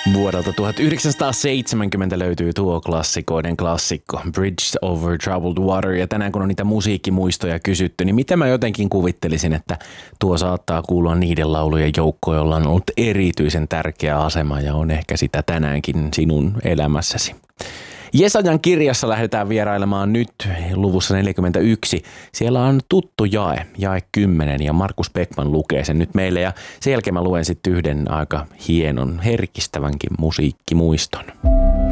Vuodelta 1970 löytyy tuo klassikoiden klassikko Bridge over Troubled Water, ja tänään kun on niitä musiikkimuistoja kysytty, niin miten mä jotenkin kuvittelisin, että tuo saattaa kuulua niiden laulujen joukkoon, jolla on ollut erityisen tärkeä asema ja on ehkä sitä tänäänkin sinun elämässäsi. Jesajan kirjassa lähdetään vierailemaan nyt luvussa 41. Siellä on tuttu jae 10, ja Markus Beckman lukee sen nyt meille, ja sen jälkeen mä luen sitten yhden aika hienon, herkistävänkin musiikkimuiston.